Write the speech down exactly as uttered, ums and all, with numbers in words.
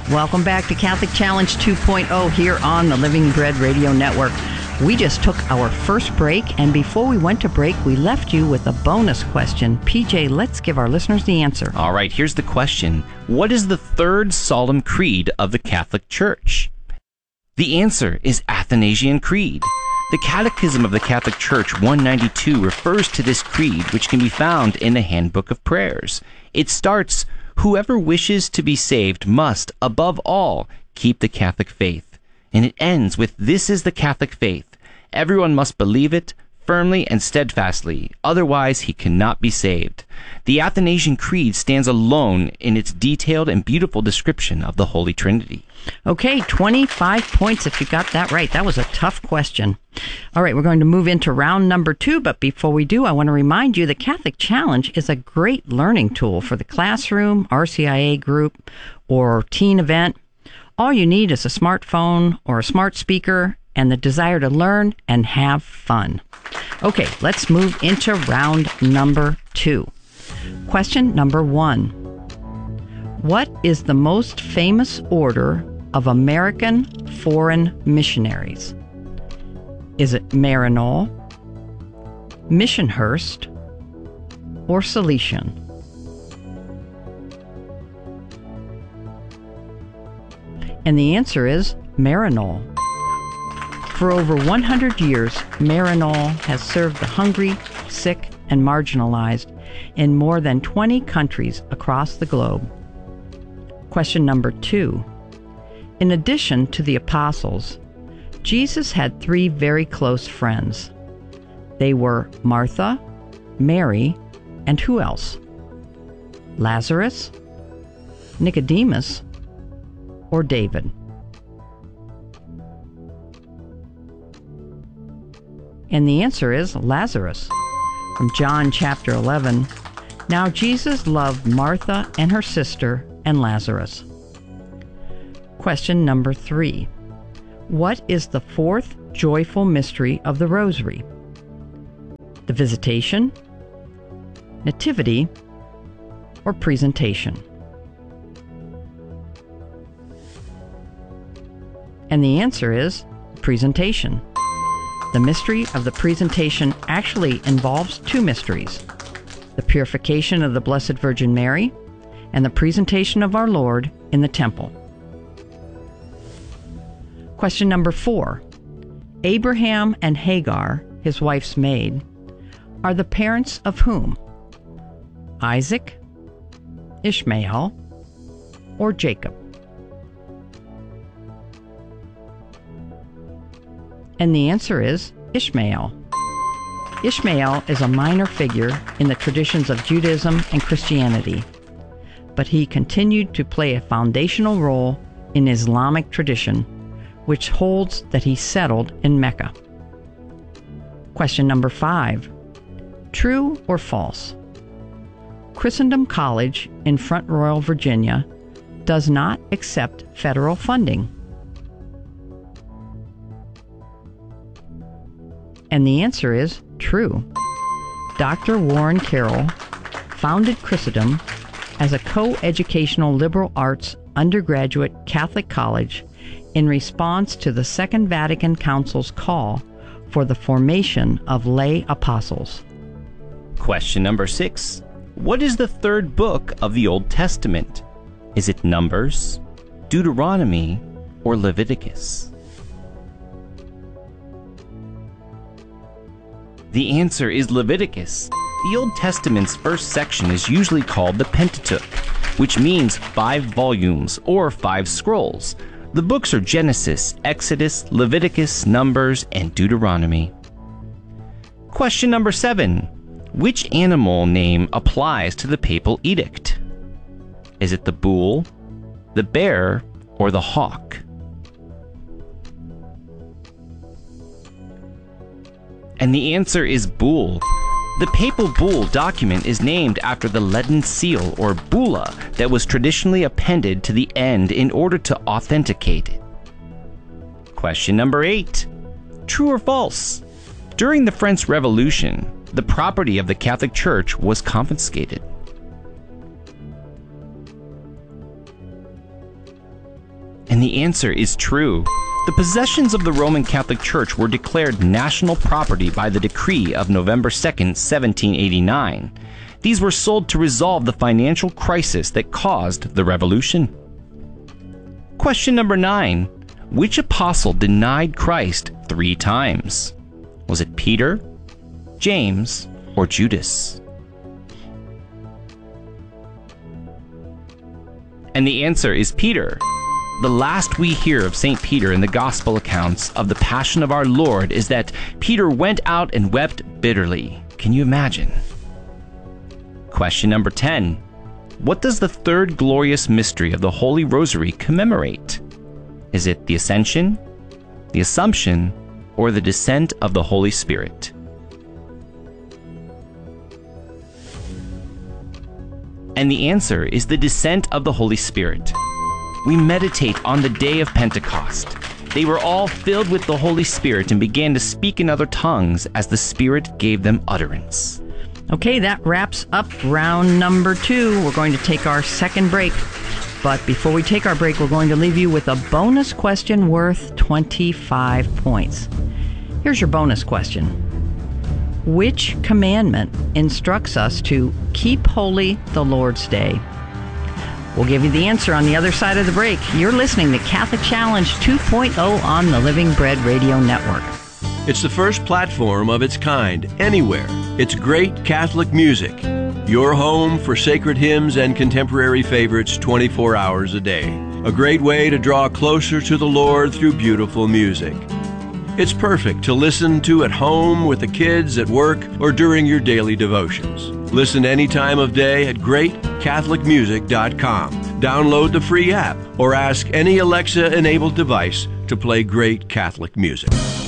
Welcome back to Catholic Challenge two point oh here on the Living Bread Radio Network. We just took our first break, and before we went to break, we left you with a bonus question. P J, let's give our listeners the answer. All right, here's the question. What is the third solemn creed of the Catholic Church? The answer is Athanasian Creed. The Catechism of the Catholic Church one ninety-two refers to this creed, which can be found in the Handbook of Prayers. It starts, "Whoever wishes to be saved must, above all, keep the Catholic faith." And it ends with, "This is the Catholic faith. Everyone must believe it firmly and steadfastly, otherwise he cannot be saved." The Athanasian Creed stands alone in its detailed and beautiful description of the Holy Trinity. Okay, twenty-five points if you got that right. That was a tough question. All right, we're going to move into round number two, but before we do, I want to remind you the Catholic Challenge is a great learning tool for the classroom, R C I A group, or teen event. All you need is a smartphone or a smart speaker and the desire to learn and have fun. Okay, let's move into round number two. Question number one. What is the most famous order of American foreign missionaries? Is it Maryknoll, Missionhurst, or Salesian? And the answer is Maryknoll. For over one hundred years, Maryknoll has served the hungry, sick, and marginalized in more than twenty countries across the globe. Question number two. In addition to the apostles, Jesus had three very close friends. They were Martha, Mary, and who else? Lazarus, Nicodemus, or David? And the answer is Lazarus. From John chapter eleven, now Jesus loved Martha and her sister and Lazarus. Question number three. What is the fourth joyful mystery of the Rosary? The Visitation, Nativity, or Presentation? And the answer is Presentation. The mystery of the Presentation actually involves two mysteries: the purification of the Blessed Virgin Mary and the presentation of our Lord in the temple. Question number four. Abraham and Hagar, his wife's maid, are the parents of whom? Isaac, Ishmael, or Jacob? And the answer is Ishmael. Ishmael is a minor figure in the traditions of Judaism and Christianity, but he continued to play a foundational role in Islamic tradition, which holds that he settled in Mecca. Question number five. True or false? Christendom College in Front Royal, Virginia, does not accept federal funding. And the answer is true. Doctor Warren Carroll founded Christendom as a co-educational liberal arts undergraduate Catholic college in response to the Second Vatican Council's call for the formation of lay apostles. Question number six. What is the third book of the Old Testament? Is it Numbers, Deuteronomy, or Leviticus? The answer is Leviticus. The Old Testament's first section is usually called the Pentateuch, which means five volumes or five scrolls. The books are Genesis, Exodus, Leviticus, Numbers, and Deuteronomy. Question number seven. Which animal name applies to the papal edict? Is it the bull, the bear, or the hawk? And the answer is bull. The papal bull document is named after the leaden seal or bulla that was traditionally appended to the end in order to authenticate it. Question number eight. True or false? During the French Revolution, the property of the Catholic Church was confiscated. And the answer is true. The possessions of the Roman Catholic Church were declared national property by the decree of November second, seventeen eighty-nine. These were sold to resolve the financial crisis that caused the revolution. Question number nine. Which apostle denied Christ three times? Was it Peter, James, or Judas? And the answer is Peter. The last we hear of Saint Peter in the Gospel accounts of the Passion of our Lord is that Peter went out and wept bitterly. Can you imagine? Question number ten. What does the third glorious mystery of the Holy Rosary commemorate? Is it the Ascension, the Assumption, or the descent of the Holy Spirit? And the answer is the descent of the Holy Spirit. We meditate on the day of Pentecost. They were all filled with the Holy Spirit and began to speak in other tongues as the Spirit gave them utterance. Okay, that wraps up round number two. We're going to take our second break. But before we take our break, we're going to leave you with a bonus question worth twenty-five points. Here's your bonus question. Which commandment instructs us to keep holy the Lord's Day? We'll give you the answer on the other side of the break. You're listening to Catholic Challenge two point oh on the Living Bread Radio Network. It's the first platform of its kind anywhere. It's great Catholic music. Your home for sacred hymns and contemporary favorites twenty-four hours a day. A great way to draw closer to the Lord through beautiful music. It's perfect to listen to at home with the kids, at work, or during your daily devotions. Listen any time of day at great catholic music dot com. Download the free app or ask any Alexa-enabled device to play great Catholic music.